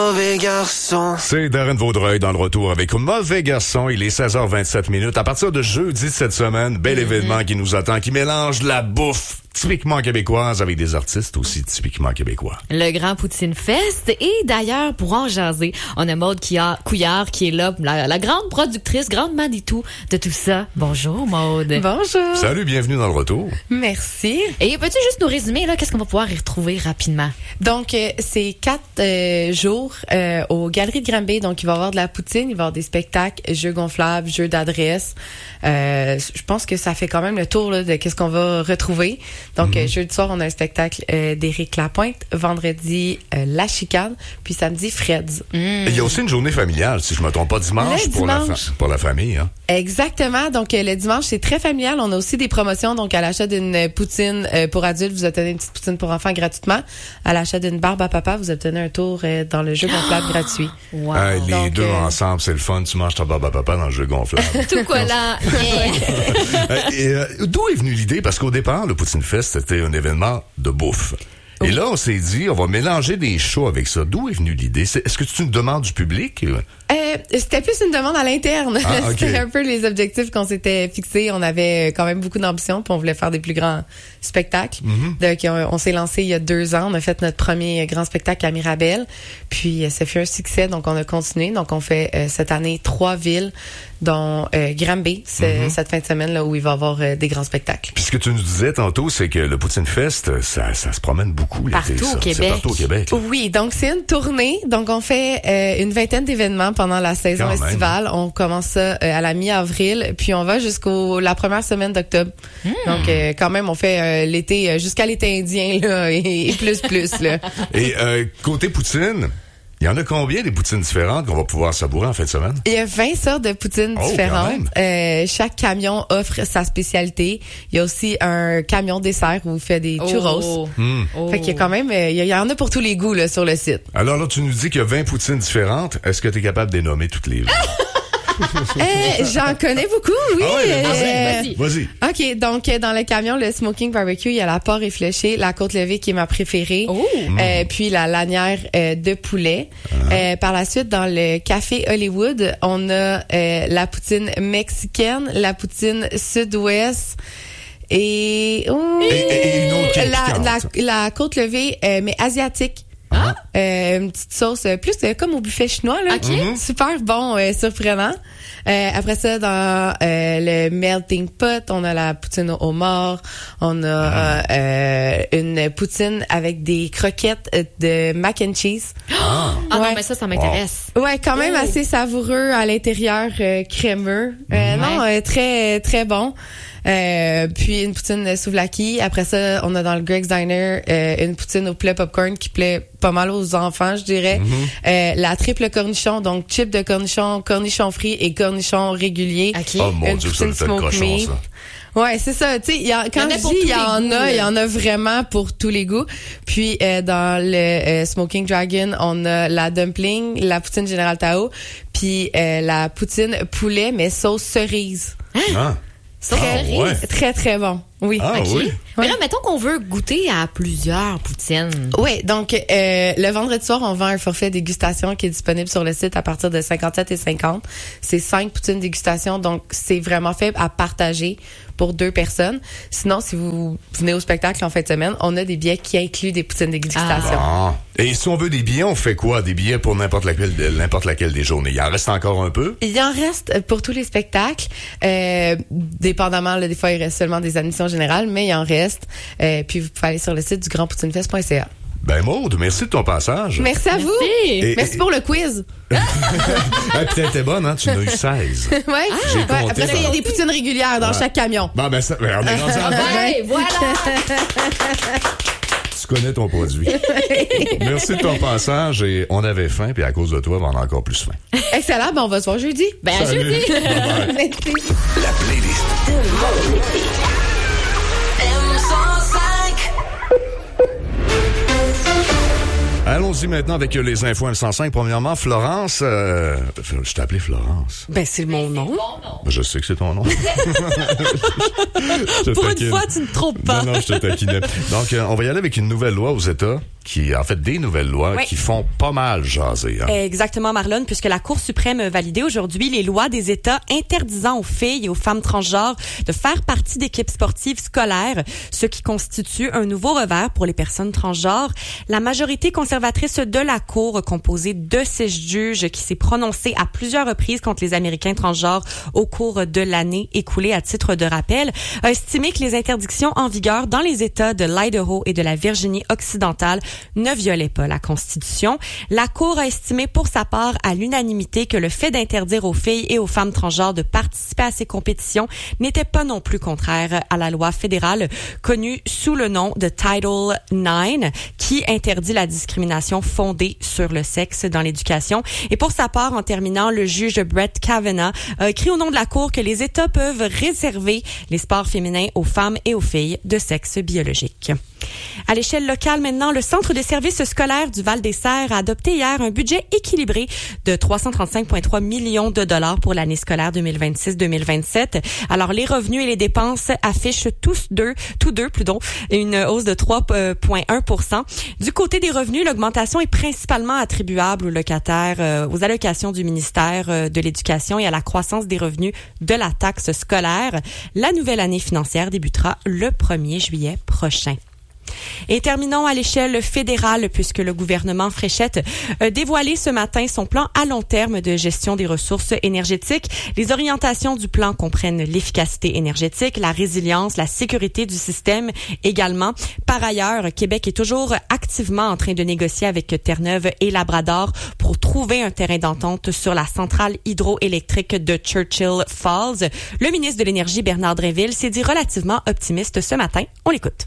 Mauvais garçon. C'est Darren Vaudreuil dans le retour avec Mauvais garçon. Il est 16h27. À partir de jeudi de cette semaine, bel événement qui nous attend, qui mélange la bouffe typiquement québécoise avec des artistes aussi typiquement québécois. Le Grand Poutine Fest. Et d'ailleurs, pour en jaser, on a Maude Couillard qui est là, la grande productrice, grande Manitou de tout ça. Bonjour Maude. Bonjour. Salut, bienvenue dans le retour. Merci. Et peux-tu juste nous résumer, là, qu'est-ce qu'on va pouvoir y retrouver rapidement? Donc, c'est 4 jours aux Galeries de Granby. Donc, il va y avoir de la poutine, il va y avoir des spectacles, jeux gonflables, jeux d'adresse. Je pense que ça fait quand même le tour là, de qu'est-ce qu'on va retrouver. Donc, jeudi soir, on a un spectacle d'Éric Lapointe. Vendredi, La Chicane. Puis samedi, Fred's. Il y a aussi une journée familiale, si je me trompe pas, dimanche, pour la famille. Hein? Exactement. Donc, le dimanche, c'est très familial. On a aussi des promotions. Donc, à l'achat d'une poutine pour adultes, vous obtenez une petite poutine pour enfants gratuitement. À l'achat d'une barbe à papa, vous obtenez un tour dans le jeu gonflable gratuit. Wow. Les donc, deux ensemble, c'est le fun. Tu manges ta barbe à papa dans le jeu gonflable. Tout quoi là? D'où est venue l'idée? Parce qu'au départ, le Poutine Fest, c'était un événement de bouffe. Et là, on s'est dit, on va mélanger des shows avec ça. D'où est venue l'idée? Est-ce que c'est une demande du public? C'était plus une demande à l'interne. Ah, okay. C'était un peu les objectifs qu'on s'était fixés. On avait quand même beaucoup d'ambition, puis on voulait faire des plus grands spectacles. Donc, on s'est lancé il y a 2 ans. On a fait notre premier grand spectacle à Mirabel. Puis, ça fait un succès, donc on a continué. Donc, on fait cette année 3 villes, dont Granby, cette fin de semaine là où il va y avoir des grands spectacles. Puis ce que tu nous disais tantôt, c'est que le Poutine Fest, ça se promène beaucoup l'été. Partout au Québec. C'est partout au Québec. Là. Oui, donc c'est une tournée. Donc on fait une 20aine d'événements pendant la saison Quand estivale. On commence ça à la mi-avril, puis on va la première semaine d'octobre. Donc quand même, on fait l'été jusqu'à l'été indien là, et plus là. Et côté poutine, il y en a combien des poutines différentes qu'on va pouvoir savourer en fin de semaine? Il y a 20 sortes de poutines différentes. Chaque camion offre sa spécialité. Il y a aussi un camion dessert où il fait des churros. Fait qu'il y a quand même, il y en a pour tous les goûts là, sur le site. Alors là, tu nous dis qu'il y a 20 poutines différentes. Est-ce que tu es capable de les nommer toutes les J'en connais beaucoup, oui. Ah ouais, vas-y. OK, donc dans le camion, le smoking barbecue, il y a la porc réfléchie, la côte levée qui est ma préférée, puis la lanière de poulet. Par la suite, dans le café Hollywood, on a la poutine mexicaine, la poutine sud-ouest et une autre la côte levée, mais asiatique. Une petite sauce plus comme au buffet chinois là. Super bon, surprenant. Après ça, dans le melting pot, on a la poutine au homard, on a une poutine avec des croquettes de mac and cheese. Non, mais ça m'intéresse. Ouais, quand même assez savoureux à l'intérieur, crémeux. Non, très très bon. Puis une poutine souvlaki. Après ça, on a dans le Greg's Diner une poutine au poulet popcorn qui plaît pas mal aux enfants, je dirais. La triple cornichon, donc chip de cornichon, cornichon frit et cornichon régulier. Oh mon une Dieu, ça doit être le cochon, ça. Ouais, c'est ça. Tu sais, il y en a vraiment pour tous les goûts. Puis dans le Smoking Dragon, on a la dumpling, la poutine Général Tao, puis la poutine poulet mais sauce cerise. Très, très bon. Oui. Oui. Mais là, mettons qu'on veut goûter à plusieurs poutines. Oui, donc le vendredi soir, on vend un forfait dégustation qui est disponible sur le site à partir de 57,50. C'est 5 poutines dégustation, donc c'est vraiment fait à partager pour 2 personnes. Sinon, si vous venez au spectacle en fin de semaine, on a des billets qui incluent des poutines dégustation. Et si on veut des billets, on fait quoi? Des billets pour n'importe laquelle des journées? Il en reste encore un peu? Il en reste pour tous les spectacles. Dépendamment, là, des fois, il reste seulement des admissions générales, mais il en reste. Puis vous pouvez aller sur le site du grandpoutinefest.ca. Ben Maude, merci de ton passage. Merci à vous. Merci pour le quiz. Peut-être t'es bonne, hein? Tu en as eu 16. Ouais. Après ça, il y a des poutines régulières dans chaque camion. On est rendu à Voilà. Tu connais ton produit. Merci de ton passage et on avait faim, puis à cause de toi, on a encore plus faim. Excellent, on va se voir jeudi. À jeudi. Merci. La playlist. Allons-y maintenant avec les infos M105. Premièrement, Florence, je t'ai appelé Florence. Ben, c'est mon nom. Je sais que c'est ton nom. Pour une fois, tu ne te trompes pas. Non, je te taquinais. Donc, on va y aller avec une nouvelle loi aux États des nouvelles lois qui font pas mal jaser. Hein? Exactement, Marlon, puisque la Cour suprême a validé aujourd'hui les lois des États interdisant aux filles et aux femmes transgenres de faire partie d'équipes sportives scolaires, ce qui constitue un nouveau revers pour les personnes transgenres. La majorité conservatrice de la Cour, composée de 6 juges qui s'est prononcée à plusieurs reprises contre les Américains transgenres au cours de l'année écoulée, à titre de rappel, a estimé que les interdictions en vigueur dans les États de l'Idaho et de la Virginie occidentale ne violait pas la Constitution. La Cour a estimé pour sa part à l'unanimité que le fait d'interdire aux filles et aux femmes transgenres de participer à ces compétitions n'était pas non plus contraire à la loi fédérale connue sous le nom de Title IX, qui interdit la discrimination fondée sur le sexe dans l'éducation. Et pour sa part, en terminant, le juge Brett Kavanaugh a écrit au nom de la Cour que les États peuvent réserver les sports féminins aux femmes et aux filles de sexe biologique. À l'échelle locale maintenant, le Centre de services scolaires du Val-des-Serres a adopté hier un budget équilibré de 335,3 millions de dollars pour l'année scolaire 2026-2027. Alors, les revenus et les dépenses affichent tous deux, une hausse de 3,1%. Du côté des revenus, l'augmentation est principalement attribuable aux locataires, aux allocations du ministère de l'Éducation et à la croissance des revenus de la taxe scolaire. La nouvelle année financière débutera le 1er juillet prochain. Et terminons à l'échelle fédérale, puisque le gouvernement Fréchette a dévoilé ce matin son plan à long terme de gestion des ressources énergétiques. Les orientations du plan comprennent l'efficacité énergétique, la résilience, la sécurité du système également. Par ailleurs, Québec est toujours activement en train de négocier avec Terre-Neuve et Labrador pour trouver un terrain d'entente sur la centrale hydroélectrique de Churchill Falls. Le ministre de l'Énergie, Bernard Drinville, s'est dit relativement optimiste ce matin. On l'écoute.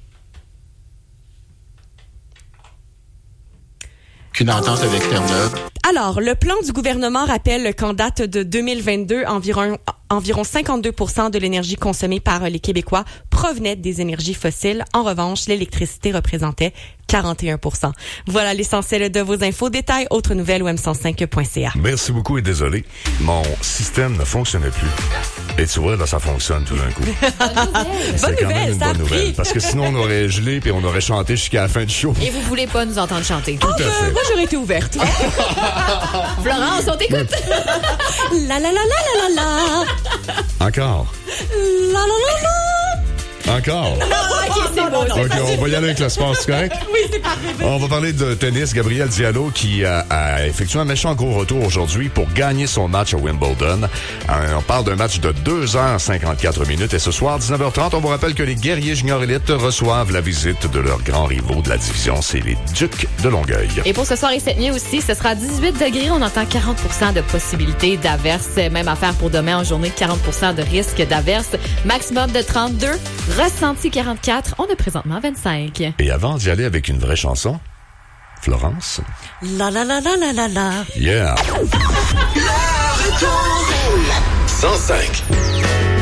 Qu'une entente avec Terre-Neuve. Alors, le plan du gouvernement rappelle qu'en date de 2022, environ 52% de l'énergie consommée par les Québécois provenait des énergies fossiles. En revanche, l'électricité représentait 41%. Voilà l'essentiel de vos infos. Détails, autres nouvelles, om105.ca. Merci beaucoup et désolé, mon système ne fonctionnait plus. Et tu vois, là, ça fonctionne tout d'un coup. Bonne quand même nouvelle, une ça a bonne pris. nouvelle. Parce que sinon, on aurait gelé puis on aurait chanté jusqu'à la fin du show. Et vous voulez pas nous entendre chanter. Tout à fait. Moi, j'aurais été ouverte. Florence, on t'écoute. La la la la la la. Encore. La la la la. Encore. OK, c'est bon. OK, on va y aller avec le sport, c'est correct? Oui, c'est parfait. On va parler de tennis. Gabriel Diallo qui a effectué un méchant gros retour aujourd'hui pour gagner son match à Wimbledon. On parle d'un match de 2h54 et ce soir, 19h30, on vous rappelle que les guerriers juniors élites reçoivent la visite de leurs grands rivaux de la division. C'est les Ducs de Longueuil. Et pour ce soir et cette nuit aussi, ce sera 18 degrés. On entend 40% de possibilité d'averse. Même affaire pour demain en journée, 40% de risque d'averse. Maximum de 32. Ressenti 44. On est présentement 25. Et avant d'y aller avec une vraie chanson, Florence. La la la la la la la. Yeah. Le retour. 105.